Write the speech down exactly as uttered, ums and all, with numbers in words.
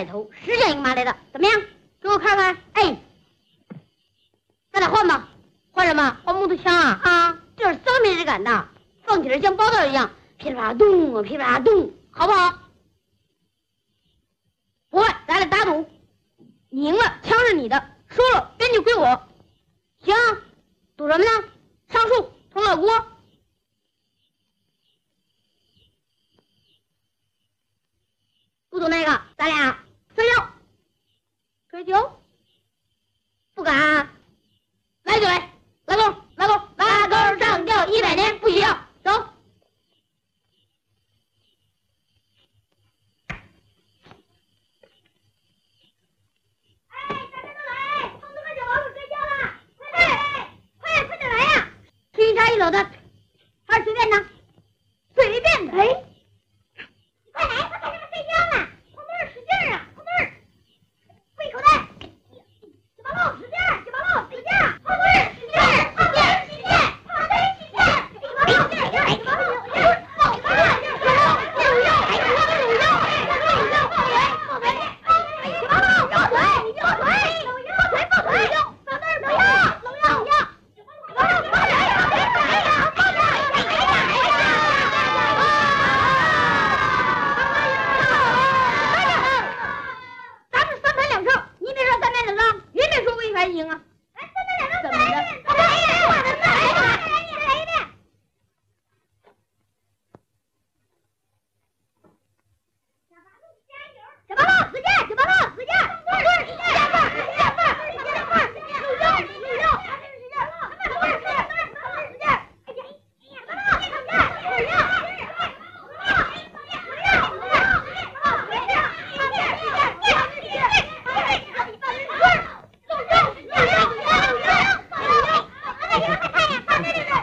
带头，实现一个马来的，怎么样？给我看看。哎，咱俩换吧。换什么？换木头枪啊！啊，这是生没质感的，放起来像包道一样，噼里啪啦咚啊，噼里啪啦咚，好不好？不换，咱俩打赌，你赢了，枪是你的；输了，编就归我。行，赌什么呢？上树，同老郭。不赌那个，咱俩摔跤。摔跤？不敢、啊。来就来，拉钩，拉钩，拉钩上吊一百年不许要，走。哎，大家都来，同志们，小老鼠睡觉了，快点，快点，快点来呀！吃一茶一楼的，还是随便的，随便的。哎，快来，快干什么睡觉了？红妹儿使劲啊，红妹儿，喂口袋。小八路使劲，小八路使劲。红妹儿使劲，红妹儿使劲，红妹儿使劲，小八路使劲，小八路使劲，小八路使劲，小八路使劲，有用，有用，有用，有用，抱腿，抱腿，小八路抱腿，抱腿，抱腿，抱腿，小妹儿不要，不要，不要，小八路抱腿，抱腿，哎呀，抱腿，哎呀，哎呀，咱们三盘两胜，你别说三盘两胜，你别说我一盘赢啊。哎，三盘两胜，怎么的？来一遍，我的来一遍，来一遍，来一遍。小八路使劲，小八路使劲，红棍儿使劲，红棍儿使劲，红棍儿使劲，红棍儿使劲，有用，有用，使劲，红棍儿使劲，红棍儿使劲，哎呀，哎呀，小八路使劲，有用，有用，有用，有用，有用，有用。